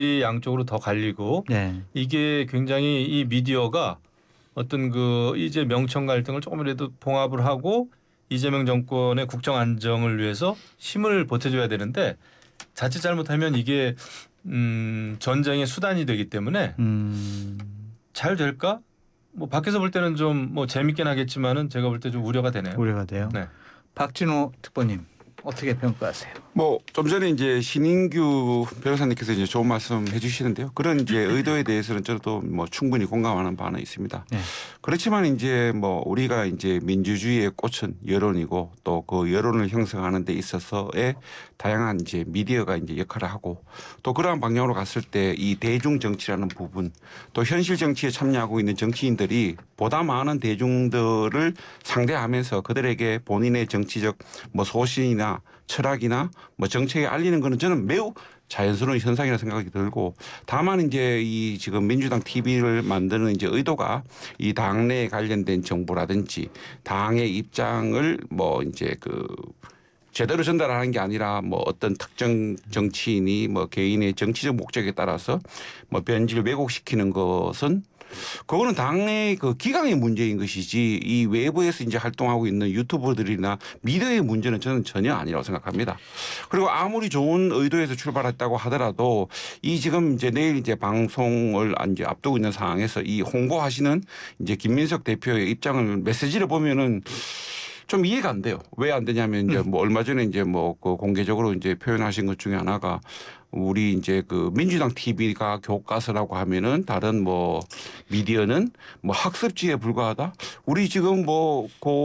양쪽으로 더 갈리고 네. 이게 굉장히 이 미디어가 어떤 그 이제 명청 갈등을 조금이라도 봉합을 하고 이재명 정권의 국정 안정을 위해서 힘을 보태줘야 되는데 자칫 잘못하면 이게 전쟁의 수단이 되기 때문에 잘 될까? 뭐 밖에서 볼 때는 좀 뭐 재밌긴 하겠지만은 제가 볼 때 좀 우려가 되네요. 우려가 돼요. 네. 박진호 특보님 어떻게 평가하세요? 뭐 좀 전에 이제 신인규 변호사님께서 이제 좋은 말씀 해주시는데요. 그런 이제 의도에 대해서는 저도 뭐 충분히 공감하는 바는 있습니다. 네. 그렇지만 이제 뭐 우리가 이제 민주주의의 꽃은 여론이고 또 그 여론을 형성하는 데 있어서의 다양한 이제 미디어가 이제 역할을 하고 또 그러한 방향으로 갔을 때 이 대중 정치라는 부분 또 현실 정치에 참여하고 있는 정치인들이 보다 많은 대중들을 상대하면서 그들에게 본인의 정치적 뭐 소신이나 철학이나 뭐 정책에 알리는 거는 저는 매우 자연스러운 현상이라 생각이 들고 다만 이제 이 지금 민주당 TV를 만드는 이제 의도가 이 당내에 관련된 정보라든지 당의 입장을 뭐 이제 그 제대로 전달하는 게 아니라 뭐 어떤 특정 정치인이 뭐 개인의 정치적 목적에 따라서 뭐 변질을 왜곡시키는 것은 그거는 당의 그 기강의 문제인 것이지 이 외부에서 이제 활동하고 있는 유튜버들이나 미디어의 문제는 저는 전혀 아니라고 생각합니다. 그리고 아무리 좋은 의도에서 출발했다고 하더라도 이 지금 이제 내일 이제 방송을 이제 앞두고 있는 상황에서 이 홍보하시는 이제 김민석 대표의 입장을 메시지를 보면은 좀 이해가 안 돼요. 왜 안 되냐면 이제 뭐 얼마 전에 이제 뭐 그 공개적으로 이제 표현하신 것 중에 하나가 우리 이제 그 민주당 TV가 교과서라고 하면은 다른 뭐 미디어는 뭐 학습지에 불과하다. 우리 지금 뭐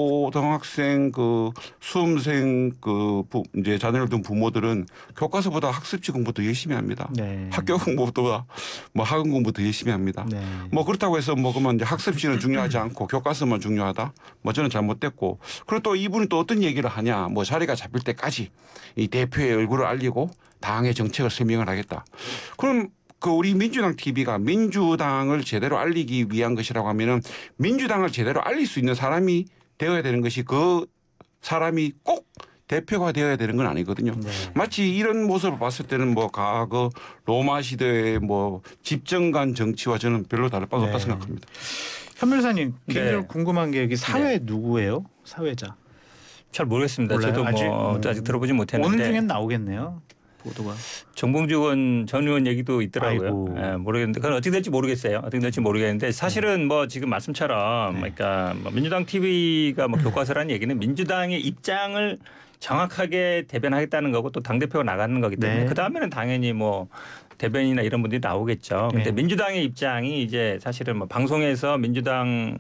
고등학생 그 수험생 그 이제 자녀를 둔 부모들은 교과서보다 학습지 공부 더 열심히 합니다. 네. 학교 공부보다 뭐 학원 공부 더 열심히 합니다. 네. 뭐 그렇다고 해서 뭐 그러면 이제 학습지는 중요하지 않고 교과서만 중요하다. 뭐 저는 잘못됐고 그리고 또 이분은 또 어떤 얘기를 하냐. 뭐 자리가 잡힐 때까지 이 대표의 얼굴을 알리고 당의 정책을 설명을 하겠다. 그럼 그 우리 민주당 TV가 민주당을 제대로 알리기 위한 것이라고 하면은 민주당을 제대로 알릴 수 있는 사람이 되어야 되는 것이 그 사람이 꼭 대표가 되어야 되는 건 아니거든요. 네. 마치 이런 모습을 봤을 때는 뭐 과거 로마 시대의 뭐 집정관 정치와 저는 별로 다를 바가 없다 생각합니다. 현 변호사님 개인적으로 네. 궁금한 게 여기 사회 누구예요? 사회자. 잘 모르겠습니다. 몰라요? 저도 뭐 아직 들어보지 못했는데 오늘 중엔 나오겠네요. 보도가. 정봉주 전 의원 얘기도 있더라고요. 아이고. 예, 모르겠는데 그건 어떻게 될지 모르겠어요. 어떻게 될지 모르겠는데 사실은 뭐 지금 말씀처럼 그러니까 뭐 민주당 TV가 뭐 교과서라는 얘기는 민주당의 입장을 정확하게 대변하겠다는 거고 또 당대표가 나가는 거기 때문에 네. 그다음에는 당연히 뭐 대변인이나 이런 분들이 나오겠죠. 근데 네. 민주당의 입장이 이제 사실은 뭐 방송에서 민주당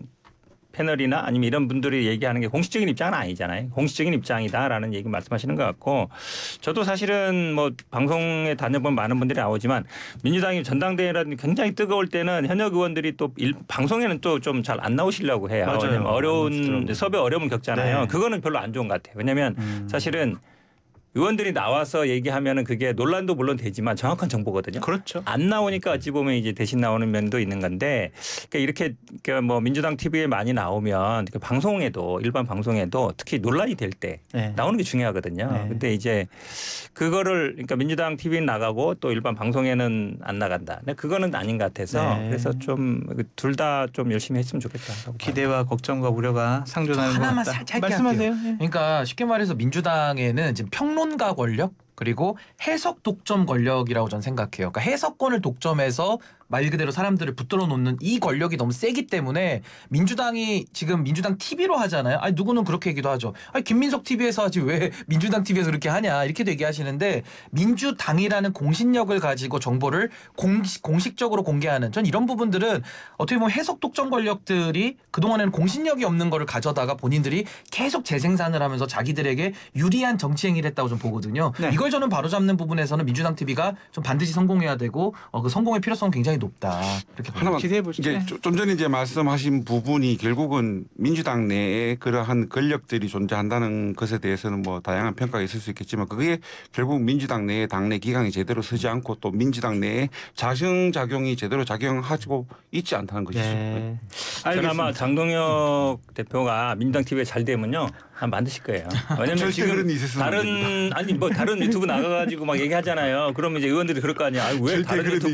패널이나 아니면 이런 분들이 얘기하는 게 공식적인 입장은 아니잖아요. 공식적인 입장이다라는 얘기 말씀하시는 것 같고 저도 사실은 뭐 방송에 다녀본 많은 분들이 나오지만 민주당이 전당대회라든지 굉장히 뜨거울 때는 현역 의원들이 또 방송에는 또 좀 잘 안 나오시려고 해요. 맞아요. 왜냐하면 어려운 섭외 어려움을 겪잖아요. 네. 그거는 별로 안 좋은 것 같아요. 왜냐하면 사실은 의원들이 나와서 얘기하면은 그게 논란도 물론 되지만 정확한 정보거든요. 그렇죠. 안 나오니까 어찌 보면 이제 대신 나오는 면도 있는 건데 그러니까 이렇게 뭐 민주당 TV에 많이 나오면 방송에도 일반 방송에도 특히 논란이 될 때 네. 나오는 게 중요하거든요. 네. 근데 이제 그거를 그러니까 민주당 TV는 나가고 또 일반 방송에는 안 나간다. 근데 그거는 아닌 것 같아서 네. 그래서 좀 둘 다 좀 열심히 했으면 좋겠다. 기대와 걱정과 우려가 상존하는 것 하나만 같다. 살짝 말씀하세요. 할게요. 예. 그러니까 쉽게 말해서 민주당에는 지금 평론가 권력 그리고 해석 독점 권력이라고 저는 생각해요. 그러니까 해석권을 독점해서 말 그대로 사람들을 붙들어 놓는 이 권력이 너무 세기 때문에 민주당이 지금 민주당 TV로 하잖아요. 아니 누구는 그렇게 얘기도 하죠. 아니 김민석 TV에서 하지 왜 민주당 TV에서 그렇게 하냐 이렇게도 얘기하시는데 민주당이라는 공신력을 가지고 정보를 공식적으로 공개하는 전 이런 부분들은 어떻게 보면 해석 독점 권력들이 그동안에는 공신력이 없는 거를 가져다가 본인들이 계속 재생산을 하면서 자기들에게 유리한 정치 행위를 했다고 좀 보거든요. 네. 이걸 저는 바로잡는 부분에서는 민주당 TV가 좀 반드시 성공해야 되고 그 성공의 필요성은 굉장히 높다. 이렇게 하나만 기대해 보시죠. 이제 좀 전에 이제 말씀하신 부분이 결국은 민주당 내에 그러한 권력들이 존재한다는 것에 대해서는 뭐 다양한 평가가 있을 수 있겠지만 그게 결국 민주당 내에 당내 기강이 제대로 서지 않고 또 민주당 내에 자승작용이 제대로 작용하고 있지 않다는 것이죠. 네. 저는 아마 장동혁 대표가 민주당 TV에 잘 되면요. 만드실 거예요. 왜냐면 절대 지금 그런 일이 있었으면 안 다른 아니 뭐 다른 유튜브 나가가지고 막 얘기하잖아요. 그러면 이제 의원들이 그럴 거 아니야. 왜 절대 다른 그런 유튜브